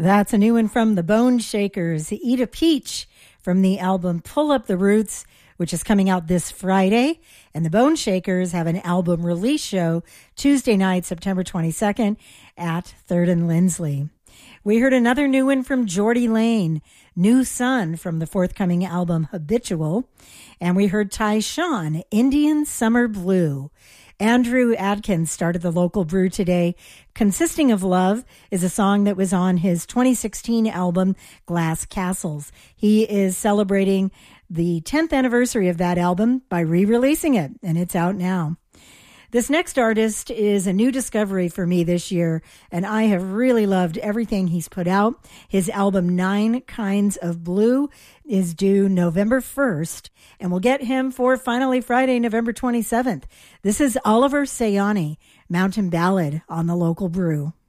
That's a new one from the Bone Shakers. Eat a Peach from the album Pull Up the Roots, which is coming out this Friday. And the Bone Shakers have an album release show Tuesday night, September 22nd at 3rd and Lindsley. We heard another new one from Geordie Lane, New Sun from the forthcoming album Habitual. And we heard Tyshawn, Indian Summer Blue. Andrew Adkins started the local brew today. Consisting of Love is a song that was on his 2016 album, Glass Castles. He is celebrating the 10th anniversary of that album by re-releasing it, and it's out now. This next artist is a new discovery for me this year, and I have really loved everything he's put out. His album 9 Kinds of Blue is due November 1st, and we'll get him for finally Friday, November 27th. This is Oliver Sayani, Mountain Ballad on the Local Brew.